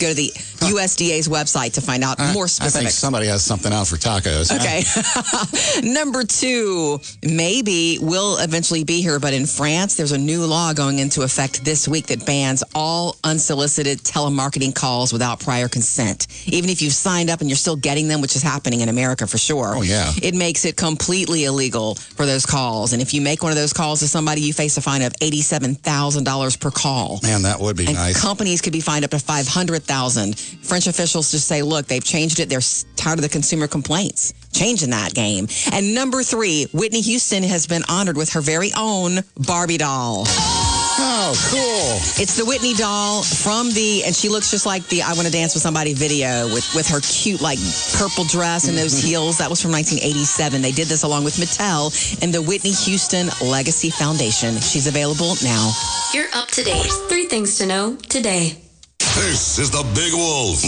go to the USDA's website to find out more I think specifics. somebody has something out for tacos. Okay. Number 2, maybe will eventually be here, but in France, there's a new law going into effect this week that bans all unsolicited telemarketing calls without prior consent. Even if you've signed up and you're still getting them, which is happening in America for sure. Oh, yeah. It makes it completely illegal for those calls. And if you make one of those calls to somebody, you face a fine of $87,000 per call. Man, that would be And nice. companies could be fined up to $500,000. French officials just say, look, they've changed it. They're tired of the consumer complaints. Changing that game. And number 3, Whitney Houston has been honored with her very own Barbie doll. Oh, cool. It's the Whitney doll and she looks just like the I Want to Dance with Somebody video with her cute, like, purple dress and those heels. That was from 1987. They did this along with Mattel and the Whitney Houston Legacy Foundation. She's available now. You're up to date. 3 things to know today. This is the Big Wolf.